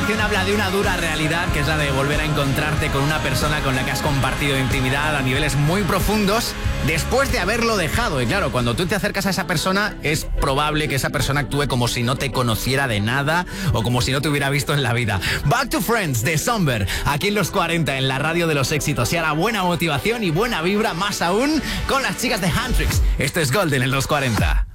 canción habla de una dura realidad, que es la de volver a encontrarte con una persona con la que has compartido intimidad a niveles muy profundos después de haberlo dejado. Y claro, cuando tú te acercas a esa persona, es probable que esa persona actúe como si no te conociera de nada o como si no te hubiera visto en la vida. Back to Friends de Somber, aquí en los 40, en la radio de los éxitos. Y ahora buena motivación y buena vibra, más aún con las chicas de Handtrix. Esto es Golden en los 40.